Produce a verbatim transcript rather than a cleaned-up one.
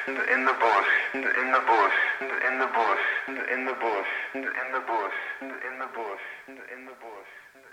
in the bush, in the bush, in the bush, in the bush, in the bush, in the bush, in the bush, in the bush.